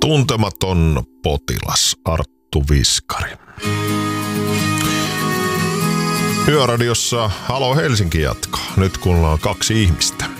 Tuntematon potilas, Arttu Viskari. Yöradiossa Halo Helsinki jatkaa. Nyt kuullaan 2 ihmistä.